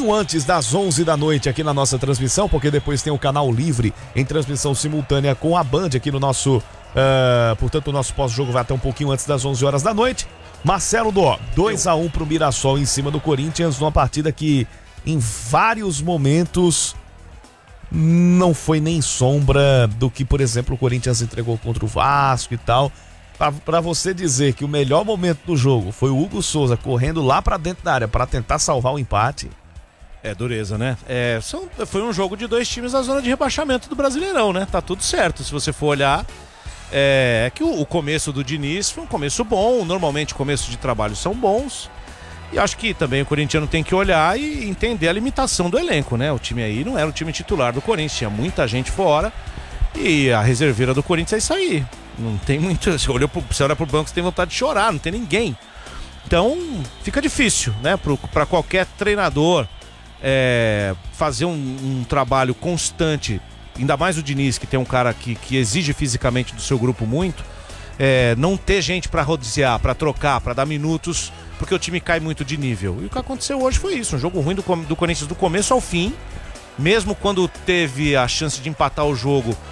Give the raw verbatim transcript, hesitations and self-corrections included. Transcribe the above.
pouquinho antes das onze da noite aqui na nossa transmissão, porque depois tem o canal livre em transmissão simultânea com a Band aqui no nosso, uh, portanto o nosso pós-jogo vai até um pouquinho antes das onze horas da noite. Marcelo Dó, dois a um pro Mirassol em cima do Corinthians, numa partida que em vários momentos não foi nem sombra do que, por exemplo, o Corinthians entregou contra o Vasco e tal. Pra, pra você dizer que o melhor momento do jogo foi o Hugo Souza correndo lá pra dentro da área pra tentar salvar o empate. É dureza, né? É, são, foi um jogo de dois times na zona de rebaixamento do Brasileirão, né? Tá tudo certo, se você for olhar. É, é que o, o começo do Diniz foi um começo bom, normalmente começos de trabalho são bons. E acho que também o corintiano tem que olhar e entender a limitação do elenco, né? O time aí não era o time titular do Corinthians, tinha muita gente fora. E a reserveira do Corinthians é isso aí. Não tem muito. Você, olhou pro, você olha pro banco, você tem vontade de chorar, não tem ninguém. Então fica difícil, né? Para qualquer treinador é, fazer um, um trabalho constante, ainda mais o Diniz, que tem um cara que, que exige fisicamente do seu grupo muito, é, não ter gente para rodear, para trocar, para dar minutos, porque o time cai muito de nível. E o que aconteceu hoje foi isso, um jogo ruim do, do Corinthians do começo ao fim. Mesmo quando teve a chance de empatar o jogo,